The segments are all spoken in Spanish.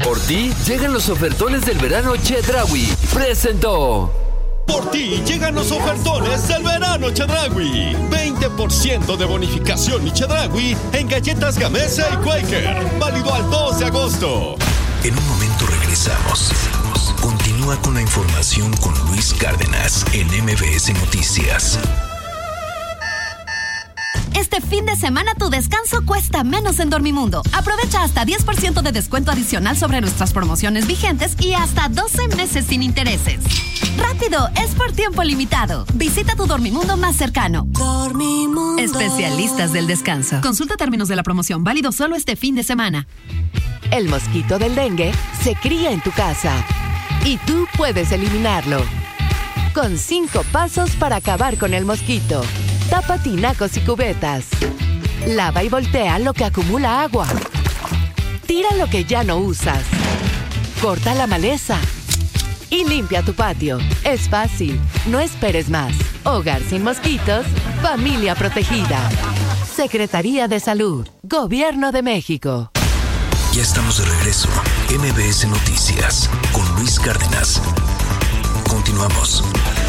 Por ti llegan los ofertones del verano Chedraui. Presentó. Por ti llegan los ofertones del verano Chedraui. 20% de bonificación y Chedraui en galletas Gamesa y Quaker. Válido al 2 de agosto. En un momento regresamos. Continúa con la información con Luis Cárdenas en MBS Noticias. Este fin de semana tu descanso cuesta menos en Dormimundo. Aprovecha hasta 10% de descuento adicional sobre nuestras promociones vigentes y hasta 12 meses sin intereses. ¡Rápido! Es por tiempo limitado. Visita tu Dormimundo más cercano. Dormimundo. Especialistas del descanso. Consulta términos de la promoción. Válido solo este fin de semana. El mosquito del dengue se cría en tu casa y tú puedes eliminarlo. Con 5 pasos para acabar con el mosquito. Tapa tinacos y cubetas. Lava y voltea lo que acumula agua. Tira lo que ya no usas. Corta la maleza. Y limpia tu patio. Es fácil. No esperes más. Hogar sin mosquitos. Familia protegida. Secretaría de Salud. Gobierno de México. Ya estamos de regreso. MBS Noticias con Luis Cárdenas. Continuamos.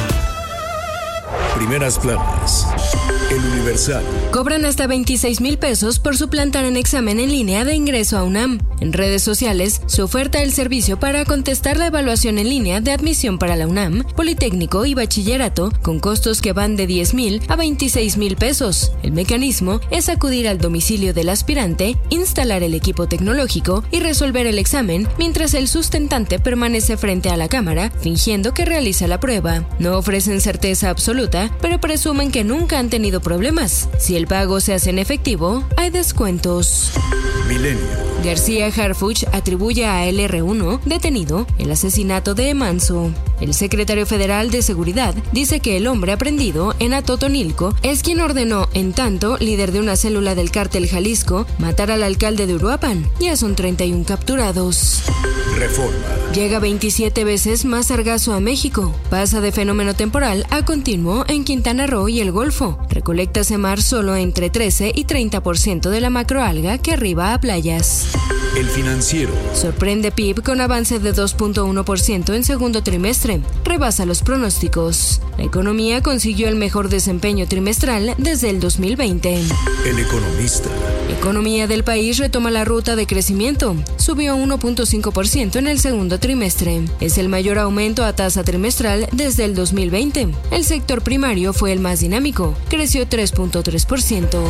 Primeras planas. El Universal. Cobran hasta 26,000 pesos por suplantar un examen en línea de ingreso a UNAM. En redes sociales se oferta el servicio para contestar la evaluación en línea de admisión para la UNAM, Politécnico y Bachillerato, con costos que van de 10,000 a 26,000 pesos. El mecanismo es acudir al domicilio del aspirante, instalar el equipo tecnológico y resolver el examen, mientras el sustentante permanece frente a la cámara, fingiendo que realiza la prueba. No ofrecen certeza absoluta, pero presumen que nunca han tenido problemas. Si el pago se hace en efectivo, hay descuentos. Milenio. García Harfuch atribuye a LR1, detenido, el asesinato de Manso. El secretario federal de Seguridad dice que el hombre aprendido en Atotonilco es quien ordenó, en tanto, líder de una célula del cártel Jalisco, matar al alcalde de Uruapan. Ya son 31 capturados. Reforma. Llega 27 veces más sargazo a México. Pasa de fenómeno temporal a continuo en Quintana Roo y el Golfo. Recolecta mar solo entre 13 y 30% de la macroalga que arriba a playas. El Financiero. Sorprende PIB con avance de 2.1% en segundo trimestre. Rebasa los pronósticos. La economía consiguió el mejor desempeño trimestral desde el 2020. El Economista. La economía del país retoma la ruta de crecimiento. Subió 1.5% en el segundo trimestre. Es el mayor aumento a tasa trimestral desde el 2020. El sector primario fue el más dinámico. Creció 3.3%.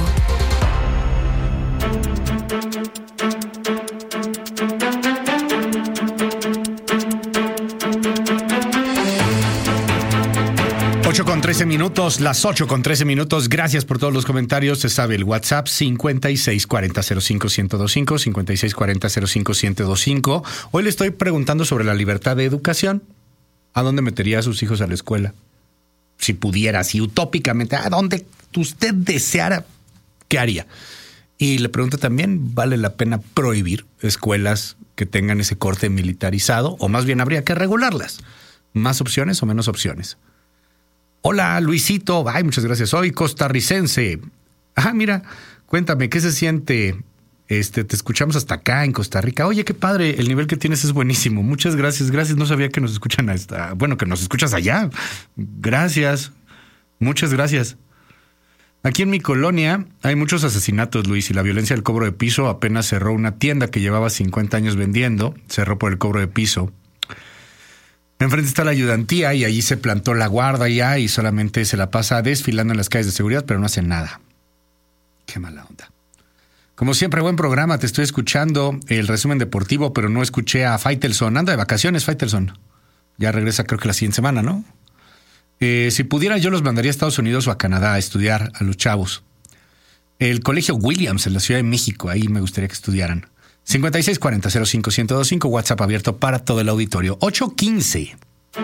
Con 13 minutos, las 8:13 minutos. Gracias por todos los comentarios. Se sabe el WhatsApp 5640-05-1025, 5640-05-1025. Hoy le estoy preguntando sobre la libertad de educación. ¿A dónde metería a sus hijos a la escuela? Si pudiera, si utópicamente, ¿a dónde usted deseara? ¿Qué haría? Y le pregunto también, ¿vale la pena prohibir escuelas que tengan ese corte militarizado? O más bien habría que regularlas. ¿Más opciones o menos opciones? Hola, Luisito. Ay, muchas gracias. Soy costarricense. Mira, cuéntame, ¿qué se siente? Te escuchamos hasta acá en Costa Rica. Oye, qué padre, el nivel que tienes es buenísimo. Muchas gracias. No sabía que nos escuchan que nos escuchas allá. Gracias. Muchas gracias. Aquí en mi colonia hay muchos asesinatos, Luis, y la violencia del cobro de piso. Apenas cerró una tienda que llevaba 50 años vendiendo. Cerró por el cobro de piso. Enfrente está la ayudantía y allí se plantó la guardia y solamente se la pasa desfilando en las calles de seguridad, pero no hace nada. Qué mala onda. Como siempre, buen programa. Te estoy escuchando el resumen deportivo, pero no escuché a Faitelson. Anda de vacaciones, Faitelson. Ya regresa creo que la siguiente semana, ¿no? Si pudiera, yo los mandaría a Estados Unidos o a Canadá a estudiar a los chavos. El Colegio Williams en la Ciudad de México, ahí me gustaría que estudiaran. 5640-05-1025, WhatsApp abierto para todo el auditorio. 8:15.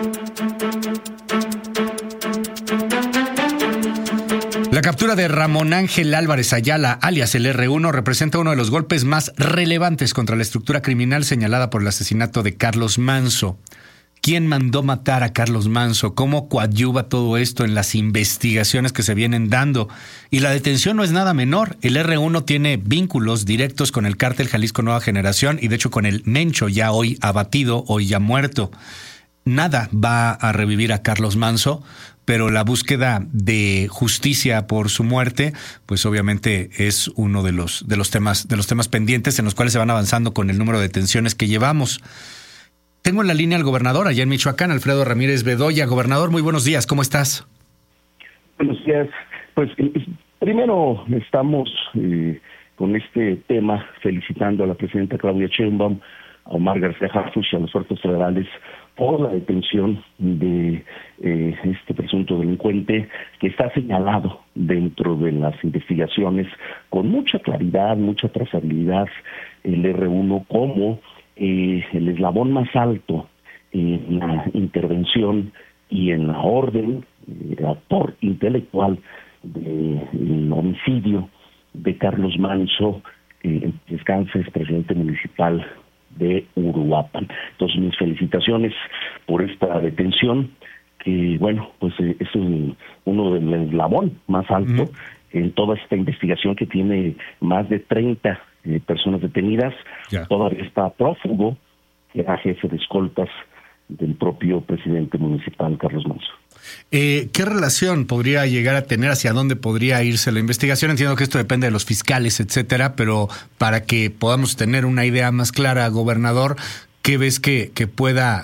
La captura de Ramón Ángel Álvarez Ayala, alias el R1, representa uno de los golpes más relevantes contra la estructura criminal señalada por el asesinato de Carlos Manso. ¿Quién mandó matar a Carlos Manzo? ¿Cómo coadyuva todo esto en las investigaciones que se vienen dando? Y la detención no es nada menor. El R1 tiene vínculos directos con el cártel Jalisco Nueva Generación y de hecho con el Mencho, ya hoy abatido, hoy ya muerto. Nada va a revivir a Carlos Manzo, pero la búsqueda de justicia por su muerte, pues obviamente es uno de los temas pendientes en los cuales se van avanzando con el número de detenciones que llevamos. Tengo en la línea al gobernador allá en Michoacán, Alfredo Ramírez Bedoya. Gobernador, muy buenos días, ¿cómo estás? Buenos días. Pues primero estamos con este tema felicitando a la presidenta Claudia Sheinbaum, a Omar García Harfuch y a los fuerzas federales por la detención de este presunto delincuente que está señalado dentro de las investigaciones con mucha claridad, mucha trazabilidad, el R1 como el eslabón más alto en la intervención y en la orden, actor intelectual del homicidio de Carlos Manzo, descanse, es presidente municipal de Uruapan. Entonces, mis felicitaciones por esta detención, que bueno, pues es uno del eslabón más alto en toda esta investigación que tiene más de 30 personas detenidas. Todavía está prófugo, que era jefe de escoltas del propio presidente municipal, Carlos Manzo. ¿Qué relación podría llegar a tener, hacia dónde podría irse la investigación? Entiendo que esto depende de los fiscales, etcétera, pero para que podamos tener una idea más clara, gobernador, ¿qué ves que pueda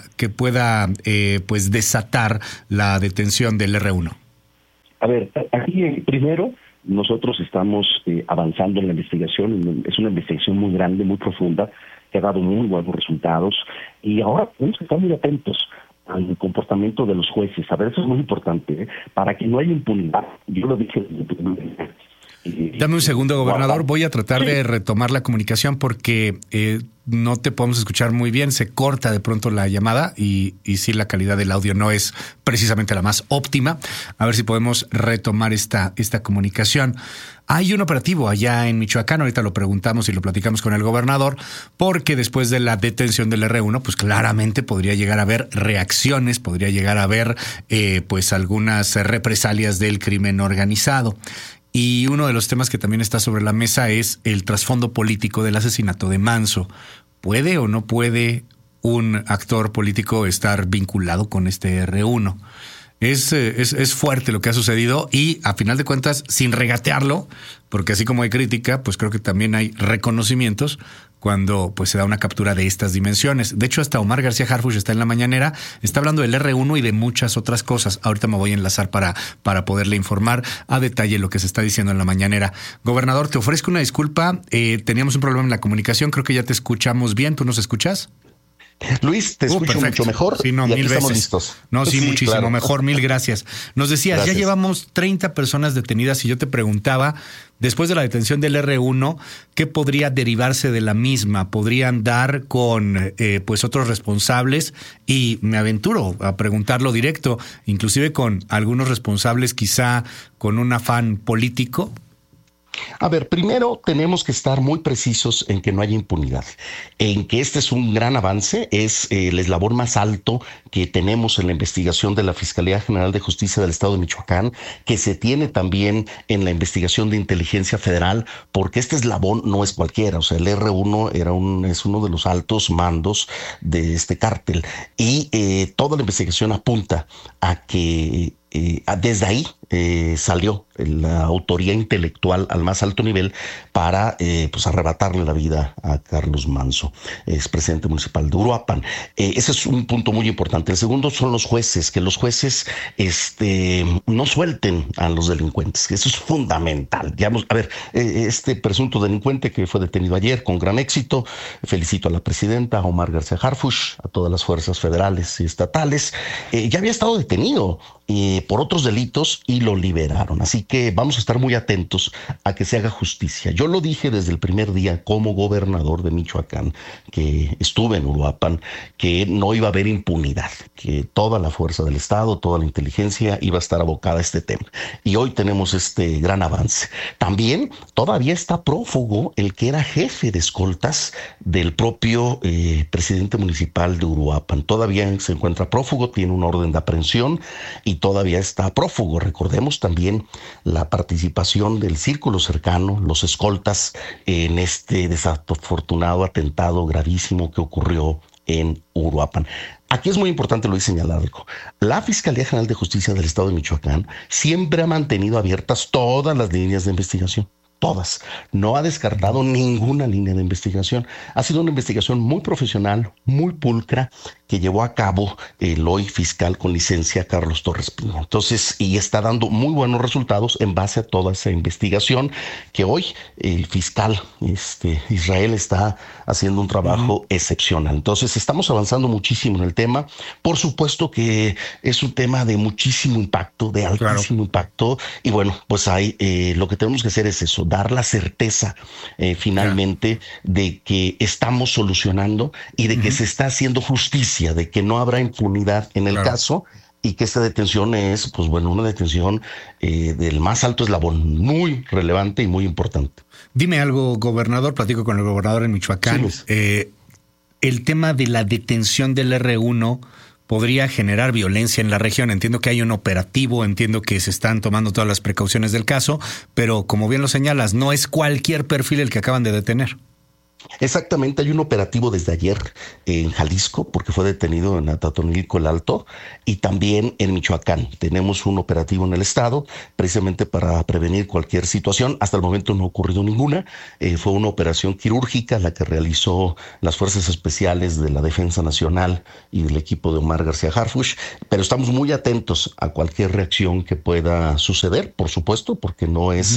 pues desatar la detención del R1? A ver, aquí primero nosotros estamos avanzando en la investigación. Es una investigación muy grande, muy profunda, que ha dado muy buenos resultados, y ahora tenemos que estar muy atentos al comportamiento de los jueces. A ver, eso es muy importante, para que no haya impunidad. Yo lo dije desde el primer día. Dame un segundo, gobernador. Voy a tratar de retomar la comunicación porque no te podemos escuchar muy bien. Se corta de pronto la llamada y sí, la calidad del audio no es precisamente la más óptima. A ver si podemos retomar esta comunicación. Hay un operativo allá en Michoacán, ahorita lo preguntamos y lo platicamos con el gobernador, porque después de la detención del R1, pues claramente podría llegar a haber reacciones, podría llegar a haber pues algunas represalias del crimen organizado. Y uno de los temas que también está sobre la mesa es el trasfondo político del asesinato de Manzo. ¿Puede o no puede un actor político estar vinculado con este R1? Es fuerte lo que ha sucedido y, a final de cuentas, sin regatearlo, porque así como hay crítica, pues creo que también hay reconocimientos cuando pues se da una captura de estas dimensiones. De hecho, hasta Omar García Harfuch está en la mañanera, está hablando del R1 y de muchas otras cosas. Ahorita me voy a enlazar para poderle informar a detalle lo que se está diciendo en la mañanera. Gobernador, te ofrezco una disculpa. Teníamos un problema en la comunicación. Creo que ya te escuchamos bien. ¿Tú nos escuchas? Luis, te escucho mucho mejor. Sí, no, y mil veces. Listos. No, sí, muchísimo claro. Mejor. Mil gracias. Nos decías, gracias. Ya llevamos 30 personas detenidas y yo te preguntaba, después de la detención del R1, ¿qué podría derivarse de la misma? ¿Podrían dar con pues otros responsables? Y me aventuro a preguntarlo directo, inclusive con algunos responsables quizá con un afán político. A ver, primero tenemos que estar muy precisos en que no haya impunidad, en que este es un gran avance, es el eslabón más alto que tenemos en la investigación de la Fiscalía General de Justicia del Estado de Michoacán, que se tiene también en la investigación de Inteligencia Federal, porque este eslabón no es cualquiera, o sea, el R1 es uno de los altos mandos de este cártel, y toda la investigación apunta a que desde ahí salió la autoría intelectual al más alto nivel para pues arrebatarle la vida a Carlos Manzo, es presidente municipal de Uruapan. Ese es un punto muy importante. El segundo son los jueces, que los jueces no suelten a los delincuentes, que eso es fundamental. Digamos, a ver, este presunto delincuente que fue detenido ayer con gran éxito, felicito a la presidenta, a Omar García Harfuch, a todas las fuerzas federales y estatales, ya había estado detenido por otros delitos y lo liberaron. Así que vamos a estar muy atentos a que se haga justicia. Yo lo dije desde el primer día como gobernador de Michoacán, que estuve en Uruapan, que no iba a haber impunidad, que toda la fuerza del Estado, toda la inteligencia iba a estar abocada a este tema. Y hoy tenemos este gran avance. También todavía está prófugo el que era jefe de escoltas del propio presidente municipal de Uruapan. Todavía se encuentra prófugo, tiene un orden de aprehensión y todavía está prófugo. Recordemos también la participación del círculo cercano, los escoltas, en este desafortunado atentado gravísimo que ocurrió en Uruapan. Aquí es muy importante, lo he señalado algo. La Fiscalía General de Justicia del Estado de Michoacán siempre ha mantenido abiertas todas las líneas de investigación. Todas. No ha descartado ninguna línea de investigación. Ha sido una investigación muy profesional, muy pulcra, que llevó a cabo el hoy fiscal con licencia Carlos Torres Piña. Entonces, y está dando muy buenos resultados en base a toda esa investigación que hoy el fiscal Israel está haciendo un trabajo excepcional. Entonces, estamos avanzando muchísimo en el tema. Por supuesto que es un tema de muchísimo impacto, de altísimo impacto. Y bueno, pues hay lo que tenemos que hacer es eso, dar la certeza finalmente de que estamos solucionando y de que se está haciendo justicia, de que no habrá impunidad en el caso y que esta detención es, pues bueno, una detención del más alto eslabón, muy relevante y muy importante. Dime algo, gobernador, platico con el gobernador en Michoacán. Sí, el tema de la detención del R1 podría generar violencia en la región. Entiendo que hay un operativo, entiendo que se están tomando todas las precauciones del caso, pero como bien lo señalas, no es cualquier perfil el que acaban de detener. Exactamente, hay un operativo desde ayer en Jalisco, porque fue detenido en Atatonilco el Alto, y también en Michoacán. Tenemos un operativo en el estado, precisamente para prevenir cualquier situación. Hasta el momento no ha ocurrido ninguna. Fue una operación quirúrgica la que realizó las Fuerzas Especiales de la Defensa Nacional y del equipo de Omar García Harfuch, pero estamos muy atentos a cualquier reacción que pueda suceder, por supuesto, porque no es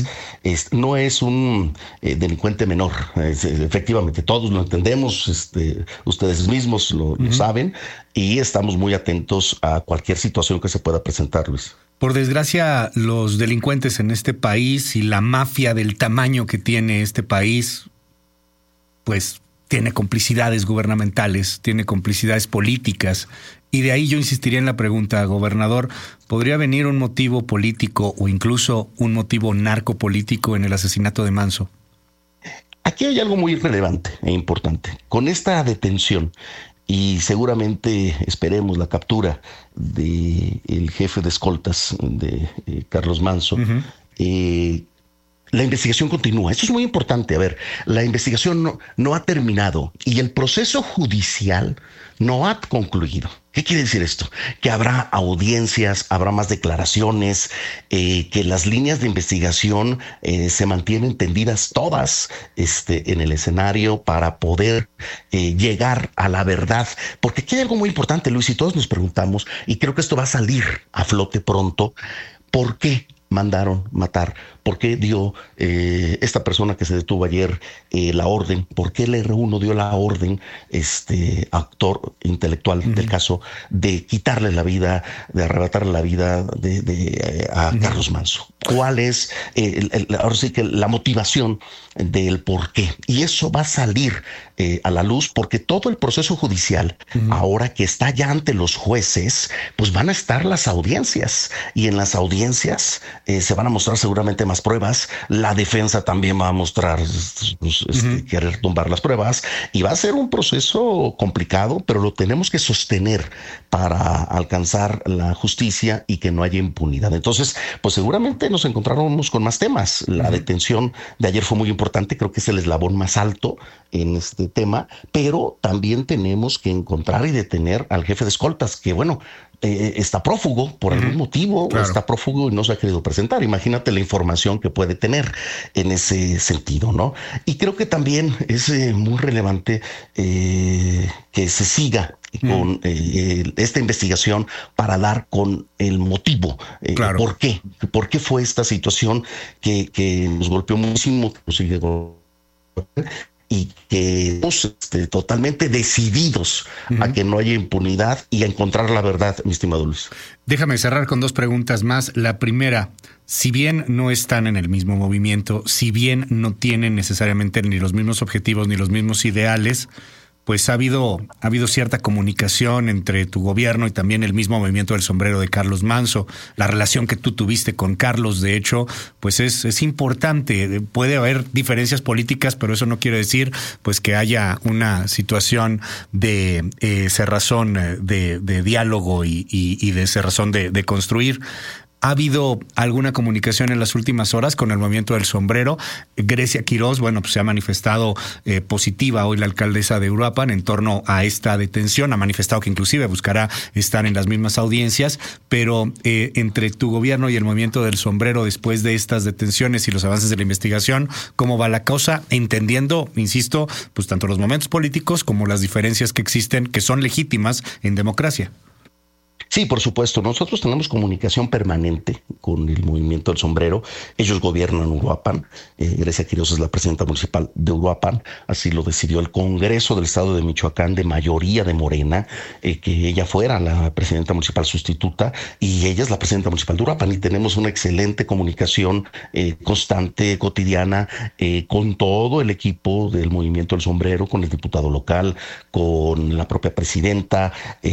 un delincuente menor. Efectivamente, todos lo entendemos, ustedes mismos lo saben, y estamos muy atentos a cualquier situación que se pueda presentar, Luis. Por desgracia, los delincuentes en este país y la mafia del tamaño que tiene este país, pues tiene complicidades gubernamentales, tiene complicidades políticas, y de ahí yo insistiría en la pregunta, gobernador, ¿podría venir un motivo político o incluso un motivo narcopolítico en el asesinato de Manso? Aquí hay algo muy relevante e importante. Con esta detención y seguramente esperemos la captura del jefe de escoltas de Carlos Manso, la investigación continúa. Eso es muy importante. A ver, la investigación no ha terminado y el proceso judicial no ha concluido. ¿Qué quiere decir esto? Que habrá audiencias, habrá más declaraciones, que las líneas de investigación se mantienen tendidas todas en el escenario para poder llegar a la verdad. Porque aquí hay algo muy importante, Luis, y todos nos preguntamos, y creo que esto va a salir a flote pronto, ¿por qué mandaron matar? ¿Por qué dio esta persona que se detuvo ayer la orden? ¿Por qué el R1 dio la orden, actor intelectual del caso, de quitarle la vida, de arrebatarle la vida a Carlos Manso? ¿Cuál es ahora sí que la motivación del por qué? Y eso va a salir a la luz porque todo el proceso judicial, ahora que está ya ante los jueces, pues van a estar las audiencias, y en las audiencias se van a mostrar seguramente más pruebas. La defensa también va a mostrar querer tumbar las pruebas, y va a ser un proceso complicado, pero lo tenemos que sostener para alcanzar la justicia y que no haya impunidad. Entonces, pues seguramente nos encontraremos con más temas. La detención de ayer fue muy importante, creo que es el eslabón más alto en este tema, pero también tenemos que encontrar y detener al jefe de escoltas, que bueno, está prófugo por algún motivo, está prófugo y no se ha querido presentar. Imagínate la información que puede tener en ese sentido, ¿no? Y creo que también es muy relevante que se siga con esta investigación para dar con el motivo. ¿Por qué? ¿Por qué fue esta situación que nos golpeó muchísimo, que nos sigue golpeando? y que estamos totalmente decididos a que no haya impunidad y a encontrar la verdad, mi estimado Luis. Déjame cerrar con 2 preguntas más. La primera, si bien no están en el mismo movimiento, si bien no tienen necesariamente ni los mismos objetivos ni los mismos ideales, pues ha habido cierta comunicación entre tu gobierno y también el mismo movimiento del sombrero de Carlos Manso. La relación que tú tuviste con Carlos, de hecho, pues es importante. Puede haber diferencias políticas, pero eso no quiere decir pues que haya una situación de cerrazón de diálogo y de cerrazón de construir. ¿Ha habido alguna comunicación en las últimas horas con el movimiento del sombrero? Grecia Quirós, bueno, pues se ha manifestado positiva hoy la alcaldesa de Uruapan en torno a esta detención. Ha manifestado que inclusive buscará estar en las mismas audiencias, pero entre tu gobierno y el movimiento del sombrero después de estas detenciones y los avances de la investigación, ¿cómo va la cosa? Entendiendo, insisto, pues tanto los momentos políticos como las diferencias que existen, que son legítimas en democracia. Sí, por supuesto. Nosotros tenemos comunicación permanente con el movimiento del sombrero. Ellos gobiernan Uruapan. Grecia Quirós es la presidenta municipal de Uruapan. Así lo decidió el Congreso del Estado de Michoacán, de mayoría de Morena, que ella fuera la presidenta municipal sustituta, y ella es la presidenta municipal de Uruapan. Y tenemos una excelente comunicación constante, cotidiana, con todo el equipo del movimiento del sombrero, con el diputado local, con la propia presidenta.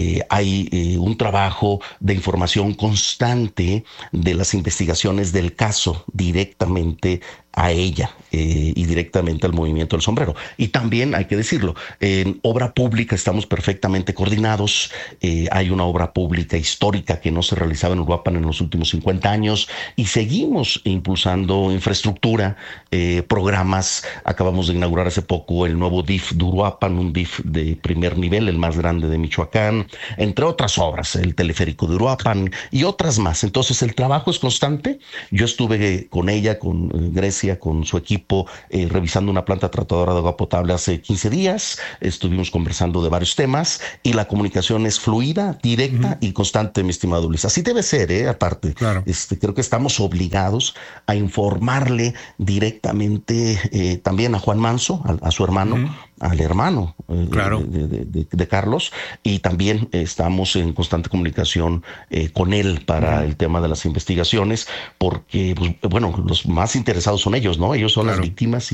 Hay un trabajo de información constante de las investigaciones del caso directamente a ella y directamente al movimiento del sombrero. Y también hay que decirlo, en obra pública estamos perfectamente coordinados. Hay una obra pública histórica que no se realizaba en Uruapan en los últimos 50 años y seguimos impulsando infraestructura, programas. Acabamos de inaugurar hace poco el nuevo DIF de Uruapan, un DIF de primer nivel, el más grande de Michoacán, entre otras obras, el teleférico de Uruapan y otras más. Entonces el trabajo es constante. Yo estuve con ella, con Grecia, con su equipo, revisando una planta tratadora de agua potable hace 15 días. Estuvimos conversando de varios temas y la comunicación es fluida, directa y constante, mi estimado Luis. Así debe ser, aparte. Claro. Creo que estamos obligados a informarle directamente también a Juan Manso, a su hermano, al hermano de Carlos, y también estamos en constante comunicación con él para el tema de las investigaciones, porque, pues, bueno, los más interesados son ellos, ¿no? Ellos son las víctimas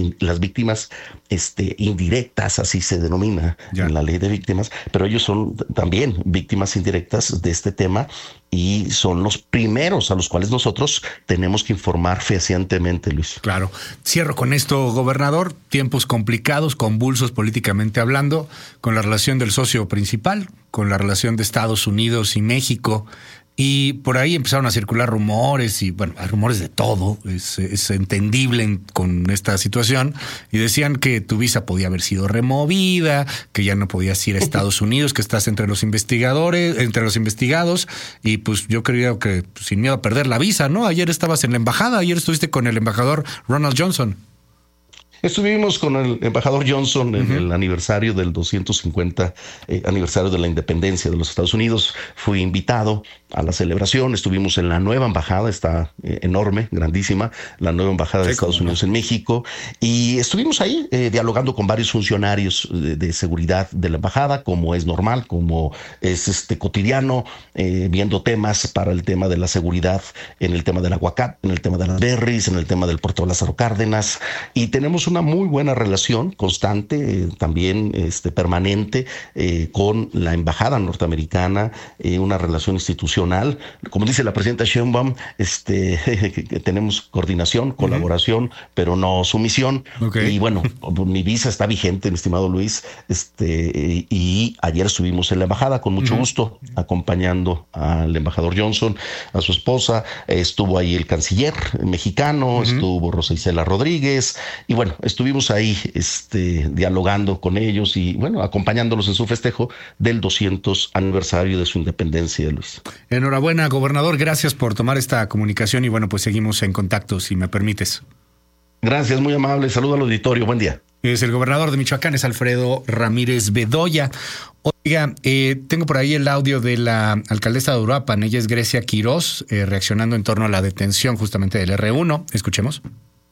indirectas, así se denomina en la ley de víctimas, pero ellos son también víctimas indirectas de este tema y son los primeros a los cuales nosotros tenemos que informar fehacientemente, Luis. Claro. Cierro con esto, gobernador. Tiempos complicados, convulsos políticamente hablando, con la relación del socio principal, con la relación de Estados Unidos y México. Y por ahí empezaron a circular rumores y, bueno, hay rumores de todo, es entendible con esta situación. Y decían que tu visa podía haber sido removida, que ya no podías ir a Estados Unidos, que estás entre los investigados. Y pues yo creo que sin miedo a perder la visa, ¿no? Ayer estabas en la embajada, ayer estuviste con el embajador Ronald Johnson. Estuvimos con el embajador Johnson en el aniversario del 250 aniversario de la independencia de los Estados Unidos. Fui invitado a la celebración. Estuvimos en la nueva embajada, está enorme, grandísima, la nueva embajada de Estados Unidos en México. Y estuvimos ahí dialogando con varios funcionarios de seguridad de la embajada, como es normal, como es cotidiano, viendo temas para el tema de la seguridad, en el tema del aguacate, en el tema de las berries, en el tema del puerto de Lázaro Cárdenas. Y tenemos una muy buena relación constante, también permanente, con la embajada norteamericana, una relación institucional. Como dice la presidenta Sheinbaum, que tenemos coordinación, colaboración, pero no sumisión. Y bueno, mi visa está vigente, mi estimado Luis, y ayer estuvimos en la embajada con mucho gusto, acompañando al embajador Johnson, a su esposa. Estuvo ahí el canciller mexicano, estuvo Rosa Isela Rodríguez, y bueno, estuvimos ahí dialogando con ellos y bueno, acompañándolos en su festejo del 200 aniversario de su independencia, Luis. Enhorabuena, gobernador, gracias por tomar esta comunicación y bueno, pues seguimos en contacto, si me permites. Gracias, muy amable. Saludo al auditorio, buen día. Es el gobernador de Michoacán, es Alfredo Ramírez Bedoya. Oiga, tengo por ahí el audio de la alcaldesa de Uruapan, ella es Grecia Quirós, reaccionando en torno a la detención justamente del R1. Escuchemos.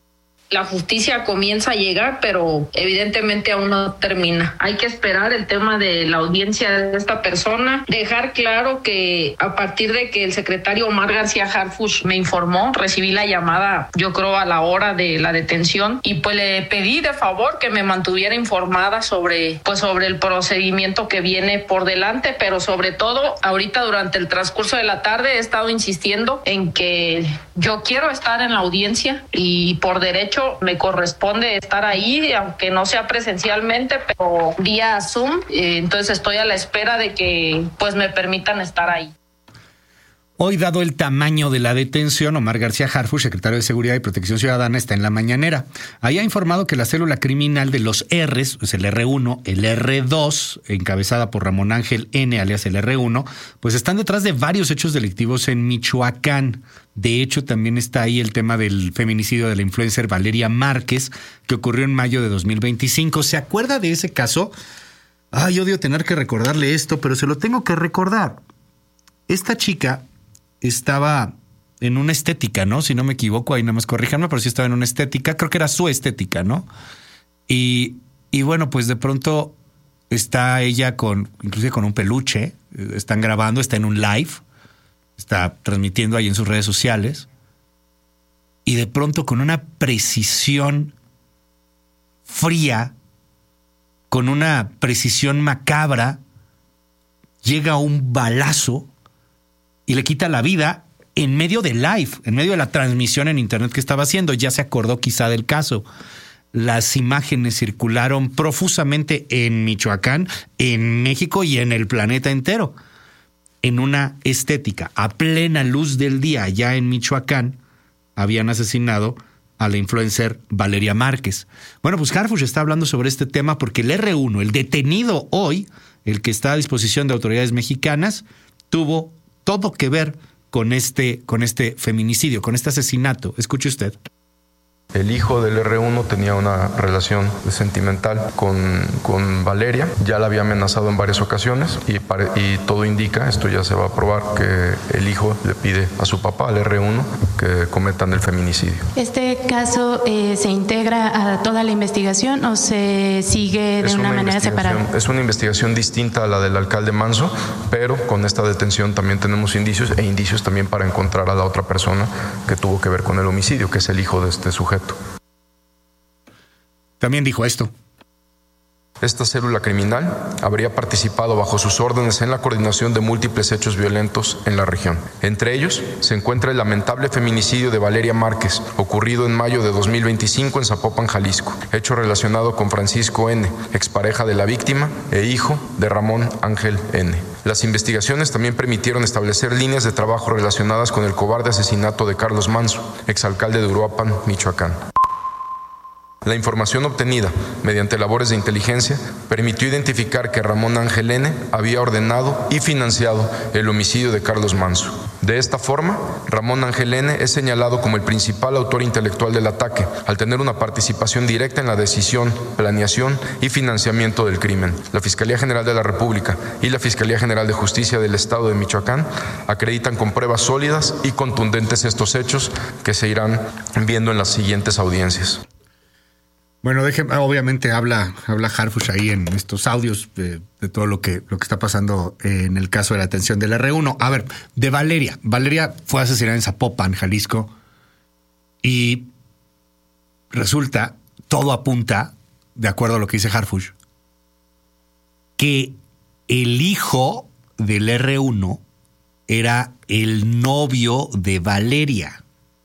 la justicia comienza a llegar, pero evidentemente aún no termina. Hay que esperar el tema de la audiencia de esta persona, dejar claro que a partir de que el secretario Omar García Harfuch me informó, recibí la llamada, yo creo a la hora de la detención, y pues le pedí de favor que me mantuviera informada sobre el procedimiento que viene por delante, pero sobre todo ahorita durante el transcurso de la tarde he estado insistiendo en que yo quiero estar en la audiencia y por derecho me corresponde estar ahí, aunque no sea presencialmente, pero vía Zoom. Entonces estoy a la espera de que pues me permitan estar ahí. Hoy, dado el tamaño de la detención, Omar García Harfuch, secretario de Seguridad y Protección Ciudadana, está en la mañanera. Ahí ha informado que la célula criminal de los R's, es el R1, el R2, encabezada por Ramón Ángel N., alias el R1, pues están detrás de varios hechos delictivos en Michoacán. De hecho, también está ahí el tema del feminicidio de la influencer Valeria Márquez, que ocurrió en mayo de 2025. ¿Se acuerda de ese caso? Ay, odio tener que recordarle esto, pero se lo tengo que recordar. Esta chica estaba en una estética, ¿no? Si no me equivoco, ahí nada más corríjanme, pero sí estaba en una estética, creo que era su estética, ¿no? Y bueno, pues de pronto está ella inclusive con un peluche, están grabando, está en un live, está transmitiendo ahí en sus redes sociales, y de pronto con una precisión fría, con una precisión macabra, llega un balazo y le quita la vida en medio de live, en medio de la transmisión en internet que estaba haciendo. Ya se acordó quizá del caso. Las imágenes circularon profusamente en Michoacán, en México y en el planeta entero. En una estética, a plena luz del día, allá en Michoacán, habían asesinado a la influencer Valeria Márquez. Bueno, pues Harfuch está hablando sobre este tema porque el R1, el detenido hoy, el que está a disposición de autoridades mexicanas, tuvo todo que ver con este feminicidio, con este asesinato. Escuche usted. El hijo del R1 tenía una relación sentimental con Valeria, ya la había amenazado en varias ocasiones y todo indica, esto ya se va a probar, que el hijo le pide a su papá, al R1, que cometan el feminicidio. ¿Este caso se integra a toda la investigación o se sigue de una manera separada? Es una investigación distinta a la del alcalde Manso, pero con esta detención también tenemos indicios también para encontrar a la otra persona que tuvo que ver con el homicidio, que es el hijo de este sujeto. También dijo esto. Esta célula criminal habría participado bajo sus órdenes en la coordinación de múltiples hechos violentos en la región. Entre ellos se encuentra el lamentable feminicidio de Valeria Márquez, ocurrido en mayo de 2025 en Zapopan, Jalisco, hecho relacionado con Francisco N., expareja de la víctima e hijo de Ramón Ángel N. Las investigaciones también permitieron establecer líneas de trabajo relacionadas con el cobarde asesinato de Carlos Manso, exalcalde de Uruapan, Michoacán. La información obtenida mediante labores de inteligencia permitió identificar que Ramón Ángel N. había ordenado y financiado el homicidio de Carlos Manso. De esta forma, Ramón Ángel N. es señalado como el principal autor intelectual del ataque, al tener una participación directa en la decisión, planeación y financiamiento del crimen. La Fiscalía General de la República y la Fiscalía General de Justicia del Estado de Michoacán acreditan con pruebas sólidas y contundentes estos hechos que se irán viendo en las siguientes audiencias. Bueno, obviamente habla Harfuch ahí en estos audios de todo lo que está pasando en el caso de la detención del R1. A ver, de Valeria. Valeria fue asesinada en Zapopan, Jalisco, y resulta, todo apunta, de acuerdo a lo que dice Harfuch, que el hijo del R1 era el novio de Valeria.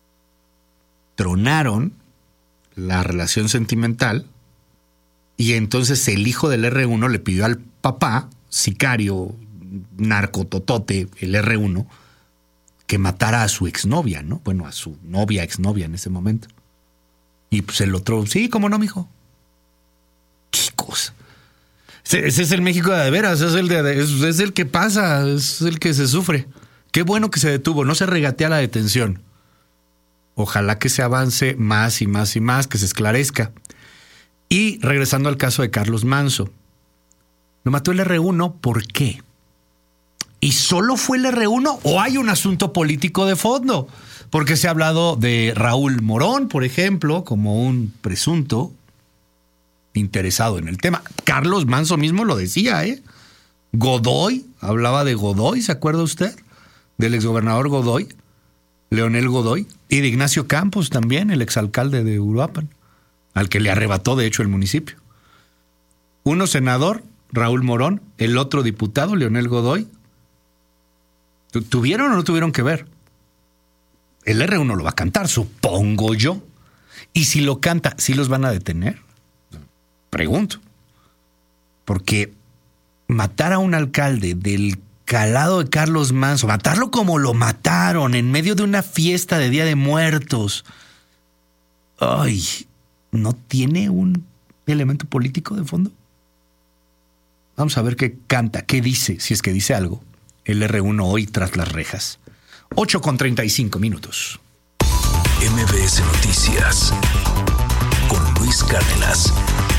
Tronaron la relación sentimental y entonces el hijo del R1 le pidió al papá, sicario, narcototote, el R1, que matara a su exnovia, ¿no? Bueno, a su exnovia en ese momento. Y pues el otro, sí, ¿cómo no, mijo? ¿Qué cosa? Ese es el México de veras, es el que pasa, es el que se sufre. Qué bueno que se detuvo, no se regatea la detención. Ojalá que se avance más y más y más, que se esclarezca. Y regresando al caso de Carlos Manso. Lo mató el R1, ¿por qué? ¿Y solo fue el R1 o hay un asunto político de fondo? Porque se ha hablado de Raúl Morón, por ejemplo, como un presunto interesado en el tema. Carlos Manso mismo lo decía, ¿eh? Godoy, hablaba de Godoy, ¿se acuerda usted? Del exgobernador Godoy, Leonel Godoy, y de Ignacio Campos también, el exalcalde de Uruapan, al que le arrebató de hecho el municipio. Uno senador, Raúl Morón, el otro diputado, Leonel Godoy. ¿Tuvieron o no tuvieron que ver? El R1 lo va a cantar, supongo yo. Y si lo canta, ¿sí los van a detener? Pregunto. Porque matar a un alcalde del calado de Carlos Manso, matarlo como lo mataron en medio de una fiesta de Día de Muertos, ay, ¿no tiene un elemento político de fondo? Vamos a ver qué canta, qué dice, si es que dice algo, el R1 hoy tras las rejas. 8:35 minutos. MBS Noticias con Luis Cárdenas.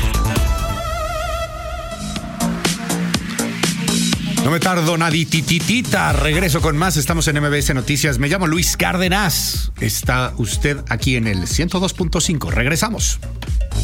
No me tardo nadititita, regreso con más, estamos en MBS Noticias. Me llamo Luis Cárdenas, está usted aquí en el 102.5, regresamos.